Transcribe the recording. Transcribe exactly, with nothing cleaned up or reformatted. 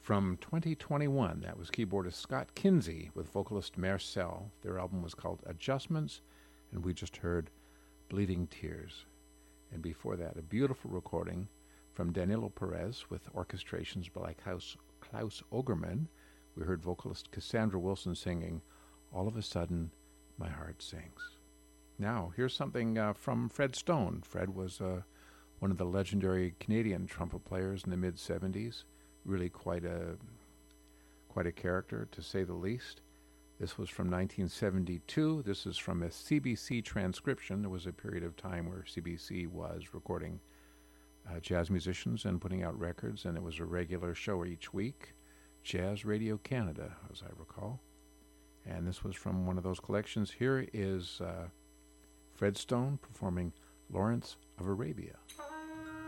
From twenty twenty-one, that was keyboardist Scott Kinsey with vocalist Marcel. Their album was called Adjustments, and we just heard Bleeding Tears. And before that, a beautiful recording from Danilo Perez with orchestrations by Klaus, Klaus Ogerman. We heard vocalist Cassandra Wilson singing All of a Sudden, My Heart Sings. Now, here's something uh, from Fred Stone. Fred was uh, one of the legendary Canadian trumpet players in the mid-seventies. Really quite a quite a character, to say the least. This was from nineteen seventy-two. This is from a C B C transcription. There was a period of time where C B C was recording uh, jazz musicians and putting out records, and it was a regular show each week. Jazz Radio Canada, as I recall. And this was from one of those collections. Here is uh, Fred Stone performing Lawrence of Arabia.